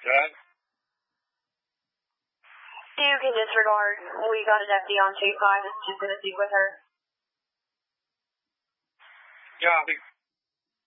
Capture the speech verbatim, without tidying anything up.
Good. You can disregard. We got a deputy on two five. It's just going to speak with her. Copy.